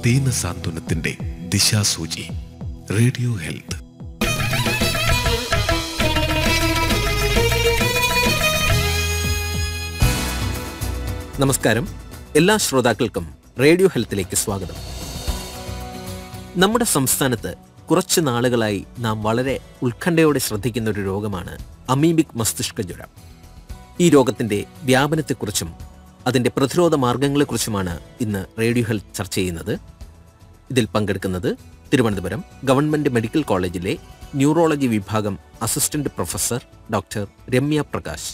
ദീനസാന്ത്വനത്തിന്റെ ദിശാസൂചി. Radio health. നമസ്കാരം. എല്ലാ ശ്രോതാക്കൾക്കും റേഡിയോ ഹെൽത്തിലേക്ക് സ്വാഗതം. നമ്മുടെ സംസ്ഥാനത്ത് കുറച്ച് നാളുകളായി നാം വളരെ ഉത്കണ്ഠയോടെ ശ്രദ്ധിക്കുന്ന ഒരു രോഗമാണ് അമീബിക് മസ്തിഷ്ക ജ്വരം. ഈ രോഗത്തിൻ്റെ വ്യാപനത്തെക്കുറിച്ചും അതിൻ്റെ പ്രതിരോധ മാർഗങ്ങളെക്കുറിച്ചുമാണ് ഇന്ന് റേഡിയോ ഹെൽത്ത് ചർച്ച ചെയ്യുന്നത്. ഇതിൽ പങ്കെടുക്കുന്നത് തിരുവനന്തപുരം ഗവൺമെൻറ് മെഡിക്കൽ കോളേജിലെ ന്യൂറോളജി വിഭാഗം assistant professor doctor Ramya Prakash.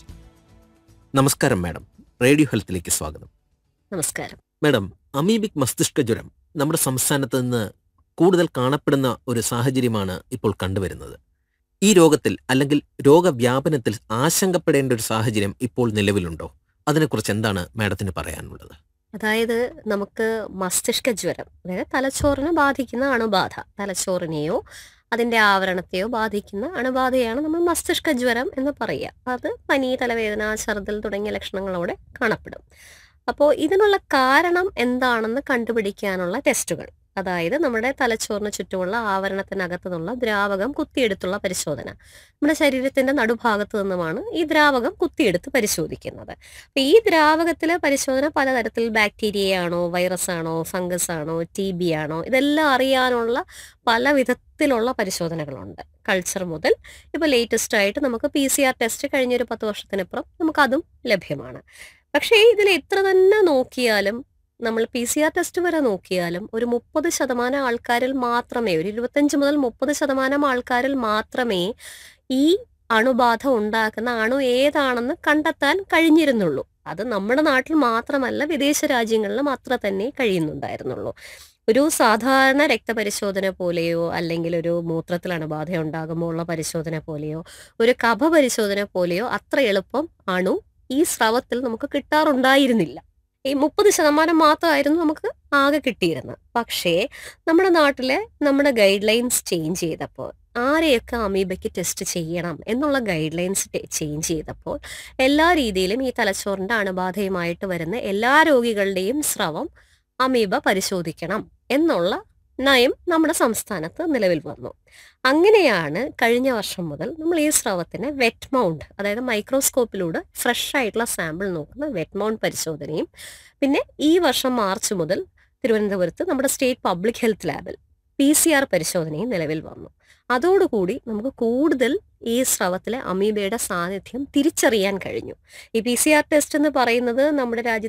നമസ്കാരം മാഡം, റേഡിയോ ഹെൽത്തിലേക്ക് സ്വാഗതം. നമസ്കാരം. മാഡം, അമീബിക് മസ്തിഷ്ക ജ്വരം നമ്മുടെ സംസ്ഥാനത്ത് നിന്ന് കൂടുതൽ കാണപ്പെടുന്ന ഒരു സാഹചര്യമാണ് ഇപ്പോൾ കണ്ടുവരുന്നത്. ഈ രോഗത്തിൽ അല്ലെങ്കിൽ രോഗവ്യാപനത്തിൽ ആശങ്കപ്പെടേണ്ട ഒരു സാഹചര്യം ഇപ്പോൾ നിലവിലുണ്ടോ? അതിനെക്കുറിച്ച് എന്താണ് മാഡത്തിന് പറയാനുള്ളത്? അതായത് നമുക്ക് മസ്തിഷ്ക ജ്വരം, അതായത് തലച്ചോറിനെ ബാധിക്കുന്ന അണുബാധ, തലച്ചോറിനെയോ അതിൻ്റെ ആവരണത്തെയോ ബാധിക്കുന്ന അണുബാധയാണ് നമ്മൾ മസ്തിഷ്ക ജ്വരം എന്ന് പറയുക. അത് പനി, തലവേദന, ഛർദ്ദൽ തുടങ്ങിയ ലക്ഷണങ്ങളോടെ കാണപ്പെടും. അപ്പോൾ ഇതിനുള്ള കാരണം എന്താണെന്ന് കണ്ടുപിടിക്കാനുള്ള ടെസ്റ്റുകൾ, അതായത് നമ്മുടെ തലച്ചോറിന് ചുറ്റുമുള്ള ആവരണത്തിനകത്തു നിന്നുള്ള ദ്രാവകം കുത്തിയെടുത്തുള്ള പരിശോധന. നമ്മുടെ ശരീരത്തിൻ്റെ നടുഭാഗത്തു നിന്നുമാണ് ഈ ദ്രാവകം കുത്തിയെടുത്ത് പരിശോധിക്കുന്നത്. അപ്പോൾ ഈ ദ്രാവകത്തിലെ പരിശോധന പലതരത്തിൽ, ബാക്ടീരിയയാണോ, വൈറസ് ആണോ, ഫംഗസ് ആണോ, TB ആണോ, ഇതെല്ലാം അറിയാനുള്ള പല വിധത്തിലുള്ള പരിശോധനകളുണ്ട്. കൾച്ചർ മുതൽ ഇപ്പോൾ ലേറ്റസ്റ്റ് ആയിട്ട് നമുക്ക് PCR ടെസ്റ്റ് കഴിഞ്ഞൊരു 10 വർഷത്തിനപ്പുറം നമുക്കതും ലഭ്യമാണ്. പക്ഷേ ഇതിൽ എത്ര തന്നെ നോക്കിയാലും, നമ്മൾ PCR ടെസ്റ്റ് വരെ നോക്കിയാലും, ഒരു 30% ആൾക്കാരിൽ മാത്രമേ, ഒരു 25 മുതൽ 30% ആൾക്കാരിൽ മാത്രമേ ഈ അണുബാധ ഉണ്ടാക്കുന്ന അണു ഏതാണെന്ന് കണ്ടെത്താൻ കഴിഞ്ഞിരുന്നുള്ളൂ. അത് നമ്മുടെ നാട്ടിൽ മാത്രമല്ല, വിദേശ രാജ്യങ്ങളിലും അത്ര തന്നെ കഴിയുന്നുണ്ടായിരുന്നുള്ളൂ. ഒരു സാധാരണ രക്തപരിശോധന പോലെയോ അല്ലെങ്കിൽ ഒരു മൂത്രത്തിൽ അണുബാധ ഉണ്ടാകുമ്പോൾ ഉള്ള പരിശോധന പോലെയോ ഒരു കഫ പരിശോധന പോലെയോ അത്ര എളുപ്പം അണു ഈ സ്രവത്തിൽ നമുക്ക് കിട്ടാറുണ്ടായിരുന്നില്ല. ഈ 30% മാത്രമായിരുന്നു നമുക്ക് ആകെ കിട്ടിയിരുന്നത്. പക്ഷേ നമ്മുടെ നാട്ടിലെ നമ്മുടെ ഗൈഡ് ലൈൻസ് ചേഞ്ച് ചെയ്തപ്പോൾ, ആരെയൊക്കെ അമീബയ്ക്ക് ടെസ്റ്റ് ചെയ്യണം എന്നുള്ള ഗൈഡ് ലൈൻസ് ചേഞ്ച് ചെയ്തപ്പോൾ, എല്ലാ രീതിയിലും ഈ തലച്ചോറിൻ്റെ അണുബാധയുമായിട്ട് വരുന്ന എല്ലാ രോഗികളുടെയും സ്രവം അമീബ പരിശോധിക്കണം എന്നുള്ള നയം നമ്മുടെ സംസ്ഥാനത്ത് നിലവിൽ വന്നു. അങ്ങനെയാണ് കഴിഞ്ഞ വർഷം മുതൽ നമ്മൾ ഈ സ്രവത്തിന് വെറ്റ് മൗണ്ട്, അതായത് മൈക്രോസ്കോപ്പിലൂടെ ഫ്രഷ് ആയിട്ടുള്ള സാമ്പിൾ നോക്കുന്ന വെറ്റ് മൗണ്ട് പരിശോധനയും, പിന്നെ ഈ വർഷം മാർച്ച് മുതൽ തിരുവനന്തപുരത്ത് നമ്മുടെ സ്റ്റേറ്റ് പബ്ലിക് ഹെൽത്ത് ലാബിൽ PCR പരിശോധനയും നിലവിൽ വന്നു. അതോടുകൂടി നമുക്ക് കൂടുതൽ ഈ സ്രവത്തിലെ അമീബയുടെ സാന്നിധ്യം തിരിച്ചറിയാൻ കഴിഞ്ഞു. ഈ PCR ടെസ്റ്റ് എന്ന് പറയുന്നത് നമ്മുടെ രാജ്യത്ത്